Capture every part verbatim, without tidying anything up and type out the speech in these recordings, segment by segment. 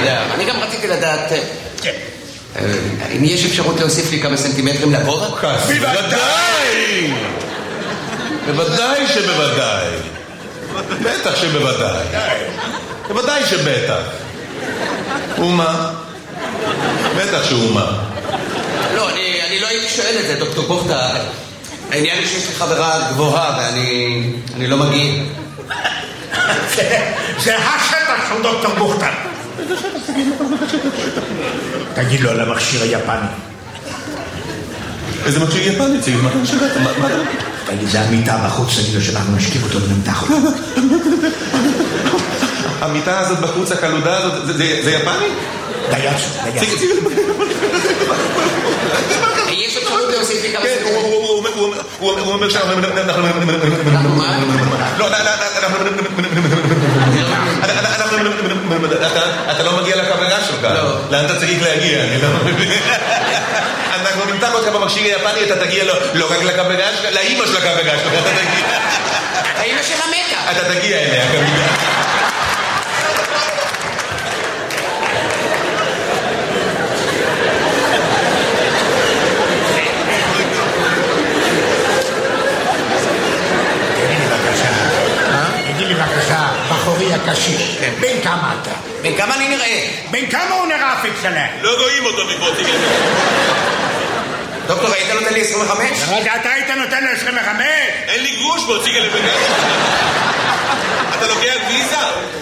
אני גם רציתי לדעת אם יש אפשרות להוסיף לי כמה סנטימטרים לגובה? בוודאי! בוודאי שבוודאי. בטח שבוודאי. בוודאי שבטח. ומה? בטח שאומה. לא, אני לא הייתי שואל את זה, דוקטור בוכטה. העניין היא שיש לי חברה גבוהה ואני לא מגיע. זה השטח של דוקטור בוכטה. תגיד לו על המכשיר היפני. איזה מכשיר יפני? תגיד, מה אתה משגעת? מה אתה... תגיד, זה המיטה בחוץ, תגיד לו שאנחנו נשכיב אותו ונמתח אותו. המיטה הזאת בחוץ, הקלודה הזאת, זה יפני? דייצ'ו, דייצ'ו. יש אפשרות להוסיף לי כמה כן, הוא אומר שאנחנו... אנחנו מה? לא, אתה לא מגיע לקבלה שלך. לאן אתה צריך להגיע? אני לא מבין. אנחנו נמתח אותך במכשיר היפני, אתה תגיע לא רק לקבלה שלך, לאמא של הקבלה שלך אתה תגיע. האמא של המקה. אתה תגיע אליה כמובן. בחורי הקשיש, בן כמה אתה? בן כמה אני נראה? בן כמה הוא נראה פיקסלה? לא רואים אותו מפה, תגיד. דוקטור, היית נותן לי עשרים וחמש? רגע, אתה היית נותן לי עשרים וחמש? אין לי גרוש בו, תגיד לבן כמה. אתה לוקח ויזה?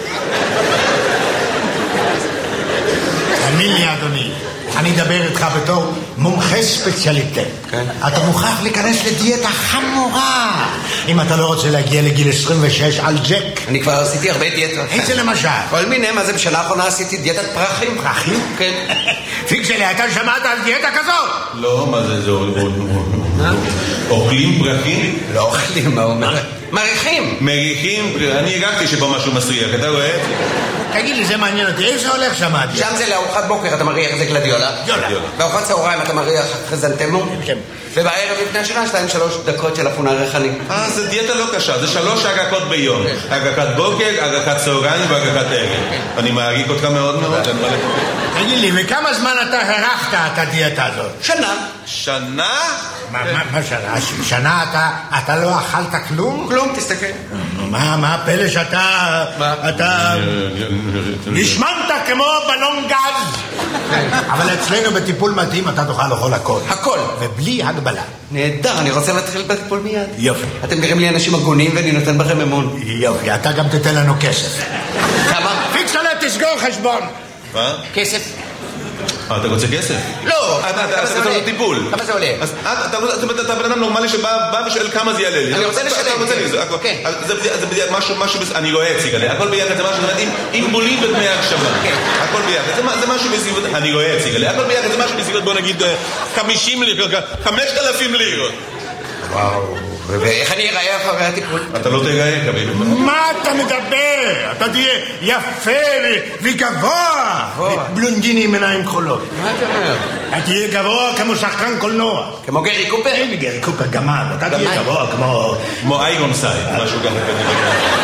תאמין לי, אדוני, אני אדבר איתך בתור מומחה ספציאליטה. כן. אתה מוכרח להיכנס לדיאטה חמורה אם אתה לא רוצה להגיע לגיל עשרים ושש על ג'ק. אני כבר עשיתי הרבה דיאטות. איזה למשל? כל מיני, מה זה בשנה האחרונה עשיתי דיאטת פרחים. פרחים? כן. פיקסלי, אתה שמעת על דיאטה כזאת? לא, מה זה זה? אוכלים פרחים? לא אוכלים, מה אומר? מריחים. מריחים? אני הגעתי שפה משהו מסריח, אתה רואה? תגיד לי, זה מעניין אותי, איפה זה הולך שם? שם זה לארוחת בוקר, אתה מריח זה גלדיולה. בארוחת צהריים אתה מריח חזנטמו. ובערב לפני השנה, שתיים שלוש דקות של אפונה ריחני. אה, זה דיאטה לא קשה, זה שלוש הגקות ביום. הגקת בוקר, הגקת צהריים והגקת ערב. אני מעריך אותך מאוד מאוד. תגיד לי, וכמה זמן אתה הרחת את הדיאטה הזאת? שנה. שנה? מה שנה? שנה אתה לא אכלת כלום? כלום, תסתכל. מה, מה הפלא שאתה... אתה... נשמנת כמו בלון גז. אבל אצלנו בטיפול מתאים אתה תוכל לאכול הכל. הכל. ובלי הגבלה. נהדר, אני רוצה להתחיל בטיפול מיד. יופי. אתם נראים לי אנשים הגונים ואני נותן בכם אמון. יופי, אתה גם תתן לנו כסף. כמה? פיקסלה, תסגור חשבון. מה? כסף. אתה רוצה כסף? לא. אתה רוצה לו טיפול. כמה זה עולה? אתה בן אדם נורמלי שבא ושואל כמה זה יעלה לי. אני רוצה לשלם. זה משהו, אני רואה הציג עליה. הכל ביחד זה משהו, עם בולים ודמי הקשבה. הכל ביחד. זה משהו בסביבות, אני רואה הציג עליה. הכל ביחד זה משהו בסביבות, בוא נגיד, חמישים לירות, חמשת אלפים לירות. וואו. ואיך אני אראה אחרי הטיפול? אתה לא תראה, קביל. מה אתה מדבר? אתה תהיה יפה וגבוה. בלונדיני עם עיניים כחולות. מה אתה אומר? אתה תהיה גבוה כמו שחקן קולנוע. כמו גרי קופר? אין לי גרי קופר, גמד. אתה תהיה גבוה כמו... כמו אייגון סייד, משהו גם כזה.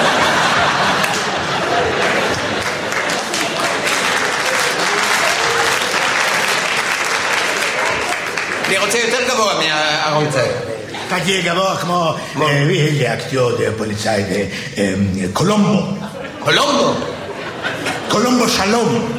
אני רוצה יותר גבוה מהארון צייד. אתה תהיה גבוה כמו... איזה אקטיור פוליצאי קולומבו. קולומבו? קולומבו שלום.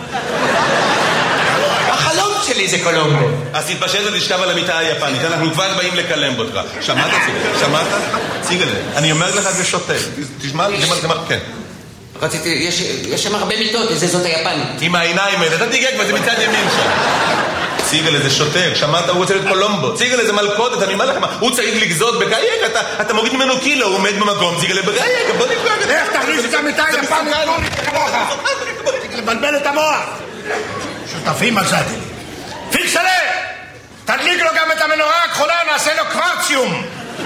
החלום שלי זה קולומבו. אז תתפשט ותשכב על המיטה היפנית, אנחנו כבר באים לקלם אותך. שמעת ציגל? שמעת? ציגל, אני אומר לך זה שוטה. תשמע, תשמע, כן. רציתי, יש שם הרבה מיטות, איזה זאת היפנית. עם העיניים האלה, אתה תיגע כבר, זה מצד ימין שם. ציגל איזה שוטר, שמעת, הוא רוצה להיות קולומבו. ציגל איזה מלכודת, אני אומר לכם, הוא צריך לגזות בגייק, אתה מוריד ממנו קילו, הוא עומד במקום, ציגל בגייק, בוא נפגע. איך תכניס את המיטה היפנית? לבלבל את המוח. שותפים מצאתי. פיקסלה! תדליק לו גם את המנורה הכחולה, נעשה לו קוורציום.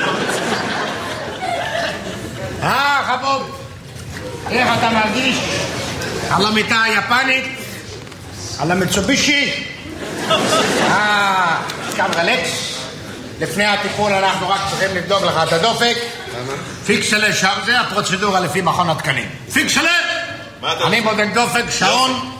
אה, חבוב. איך אתה מרגיש? על המיטה היפנית? על המצובישי? אה, קם רלקס. לפני הטיפול אנחנו רק צריכים לבדוק לך את הדופק. פיקסלה, זה הפרוצדורה לפי מכון התקנים. פיקסלה! אני בודק דופק, שעון,